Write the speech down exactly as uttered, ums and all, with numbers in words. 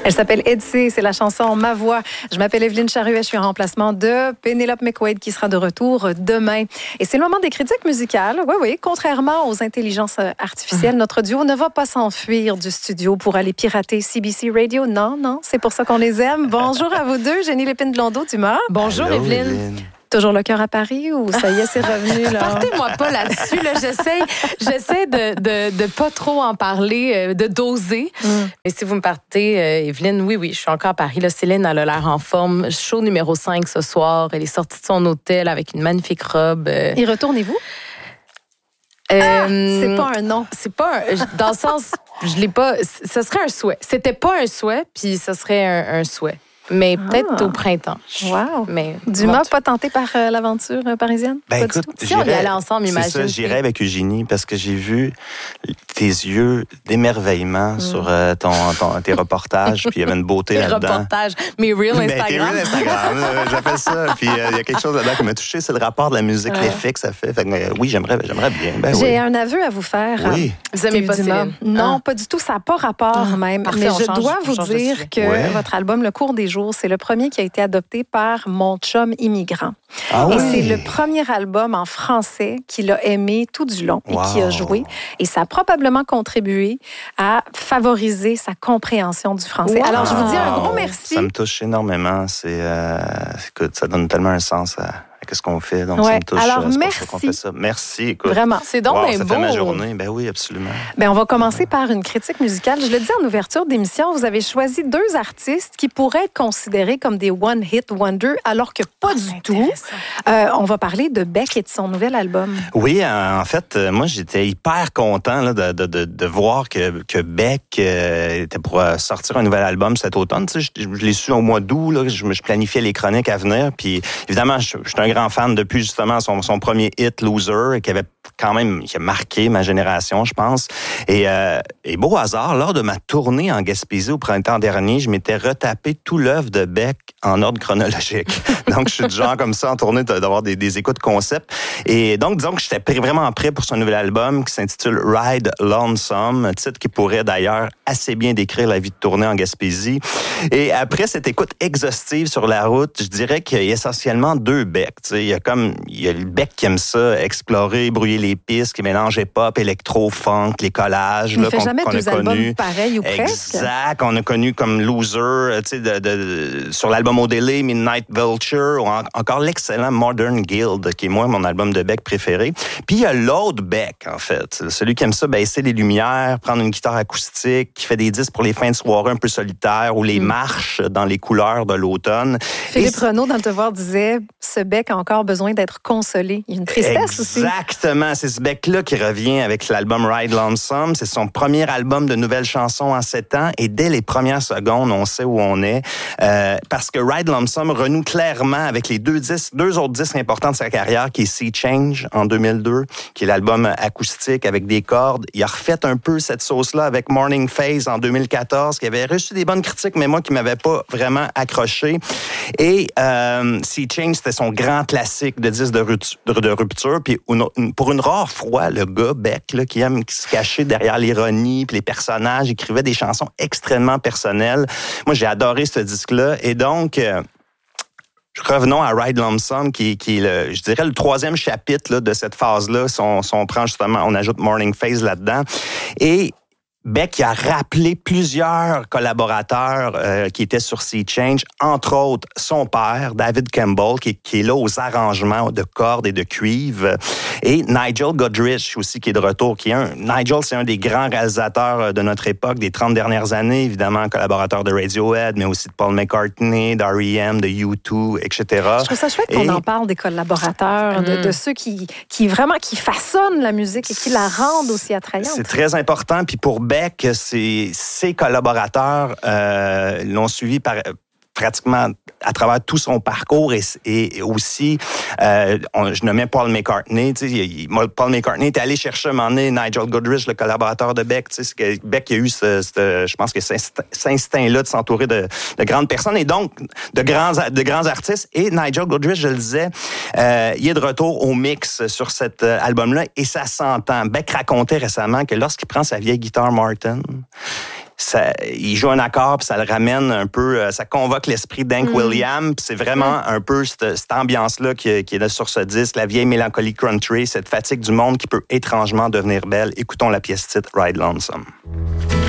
Elle s'appelle Edsy, c'est la chanson Ma Voix. Je m'appelle Evelyne Charuet, je suis en remplacement de Pénélope McQuaid qui sera de retour demain. Et c'est le moment des critiques musicales. Oui, oui, contrairement aux intelligences artificielles, notre duo ne va pas s'enfuir du studio pour aller pirater C B C Radio. Non, non, c'est pour ça qu'on les aime. Bonjour à vous deux, Jenny Lépine-Blondeau d'Humeur. Bonjour Hello, Evelyne. Evelyne. Toujours le cœur à Paris ou ça y est, c'est revenu là? Partez-moi pas là-dessus. Là. J'essaie, j'essaie de, de, de pas trop en parler, de doser. Mm. Mais si vous me partez, euh, Evelyne, oui, oui, je suis encore à Paris. Là, Céline, elle a l'air en forme. Show numéro cinq ce soir. Elle est sortie de son hôtel avec une magnifique robe. Euh... Y retournez-vous? Euh, ah, c'est pas un non. C'est pas un, dans le sens, je l'ai pas. Ce serait un souhait. C'était pas un souhait, puis ce serait un, un souhait. Mais peut-être ah. au printemps. Wow. Mais Dumas, bon, pas tenté par euh, l'aventure euh, parisienne? Ben pas écoute, du tout? Si on y allait ensemble, imagine. C'est ça, j'irais avec Eugénie parce que j'ai vu tes yeux d'émerveillement mm. sur euh, ton, ton, tes reportages, puis il y avait une beauté là-dedans. Tes reportages, mes reels ben, Instagram. Tes reels Instagram, euh, j'appelle ça. Puis il euh, y a quelque chose là-dedans qui m'a touché, c'est le rapport de la musique, ouais. l'effet que ça fait. Fait que, euh, oui, j'aimerais, j'aimerais bien. Ben, j'ai oui. un aveu à vous faire. Oui. Vous aimez pas Céline? Non, ah. pas du tout. Ça n'a pas rapport ah, même. Parfait, mais je change, dois vous dire que ouais. votre album Le Cours des jours, c'est le premier qui a été adopté par mon chum immigrant. Ah et oui. c'est le premier album en français qu'il a aimé tout du long et wow. qui a joué. Et ça a probablement contribué à favoriser sa compréhension du français. Wow. Alors, je vous dis un gros merci. Ça me touche énormément. C'est, euh, écoute, ça donne tellement un sens à... Qu'est-ce qu'on fait? Donc, ouais. ça me touche. Alors, c'est merci. pour ça qu'on fait ça. Merci. Écoute. Vraiment. C'est donc wow, un ça beau. fait ma journée. Ben oui, absolument. Ben, on va commencer par une critique musicale. Je le dis en ouverture d'émission, vous avez choisi deux artistes qui pourraient être considérés comme des one-hit wonder, alors que pas oh, du tout. Euh, on va parler de Beck et de son nouvel album. Oui, en fait, moi, j'étais hyper content là, de, de, de, de voir que, que Beck euh, était pour sortir un nouvel album cet automne. Tu sais, je, je l'ai su au mois d'août. Là, je, je planifiais les chroniques à venir. Puis, évidemment, je, je suis un grand fan depuis justement son, son premier hit, Loser, qui avait quand même qui a marqué ma génération, je pense. Et, euh, et beau hasard, lors de ma tournée en Gaspésie au printemps dernier, je m'étais retapé tout l'œuvre de Beck en ordre chronologique. Donc, je suis du genre comme ça en tournée d'avoir des, des écoutes concept. Et donc, disons que j'étais vraiment prêt pour son nouvel album qui s'intitule Ride Lonesome, un titre qui pourrait d'ailleurs assez bien décrire la vie de tournée en Gaspésie. Et après cette écoute exhaustive sur la route, je dirais qu'il y a essentiellement deux Beck. Tu sais, il y a comme il y a le Beck qui aime ça, explorer, brouiller les pistes, qui mélange hip-hop, électro, funk, les collages. Il ne là, fait qu'on, jamais qu'on deux a albums connu. pareils ou presque. Exact. On a connu comme Loser, tu sais, de, de, sur l'album O'Delay, Midnight Vulture, ou en, encore l'excellent Modern Guild, qui est moi mon album de Beck préféré. Puis il y a l'autre Beck, en fait. Celui qui aime ça baisser les lumières, prendre une guitare acoustique, qui fait des disques pour les fins de soirée un peu solitaires, ou les mm. marches dans les couleurs de l'automne. Philippe Et Renaud, dans Le Devoir, disait « Ce Beck a encore besoin d'être consolé. » Il y a une tristesse Exactement. aussi. Exactement. C'est ce Beck-là qui revient avec l'album Ride Lonesome. C'est son premier album de nouvelles chansons en sept ans. Et dès les premières secondes, on sait où on est. Euh, parce que Ride Lonesome renoue clairement avec les deux disques, deux autres disques importants de sa carrière, qui est Sea Change en deux mille deux, qui est l'album acoustique avec des cordes. Il a refait un peu cette sauce-là avec Morning Phase en deux mille quatorze, qui avait reçu des bonnes critiques, mais moi qui m'avais pas vraiment accroché. Et euh, Sea Change, c'était son grand classique de disque de rupture. De rupture. Puis une, pour une rare fois, le gars Beck, là, qui aime se cacher derrière l'ironie puis les personnages, écrivait des chansons extrêmement personnelles. Moi, j'ai adoré ce disque-là. Et donc, euh, revenons à Ride Lonesome, qui, qui est, le, je dirais, le troisième chapitre là, de cette phase-là. Si on, si on prend justement, on ajoute Morning Phase là-dedans. Et Beck a rappelé plusieurs collaborateurs euh, qui étaient sur Sea Change, entre autres son père, David Campbell, qui, qui est là aux arrangements de cordes et de cuivre, et Nigel Godrich aussi, qui est de retour. Qui est un, Nigel, c'est un des grands réalisateurs de notre époque, des trente dernières années, évidemment, collaborateur de Radiohead, mais aussi de Paul McCartney, d'R E M, de U deux, et cetera. Je trouve ça chouette et... qu'on en parle des collaborateurs, mm. de, de ceux qui, qui vraiment qui façonnent la musique et qui la rendent aussi attrayante. C'est très important, puis pour Beck, ses, ses collaborateurs euh, l'ont suivi par, pratiquement à travers tout son parcours et, et aussi, euh, on, je nommais Paul McCartney. Tu sais, il, Paul McCartney était allé chercher à un moment donné Nigel Godrich, le collaborateur de Beck. Tu sais, que Beck a eu, ce, ce, je pense que cet instinct-là de s'entourer de, de grandes personnes et donc de grands, de grands artistes. Et Nigel Godrich, je le disais, euh, il est de retour au mix sur cet album-là et ça s'entend. Beck racontait récemment que lorsqu'il prend sa vieille guitare Martin, ça, il joue un accord, puis ça le ramène un peu, ça convoque l'esprit d'Hank mm. Williams, puis c'est vraiment mm. un peu cette, cette ambiance-là qui, qui est là sur ce disque, la vieille mélancolie country, cette fatigue du monde qui peut étrangement devenir belle. Écoutons la pièce titre Ride Lonesome.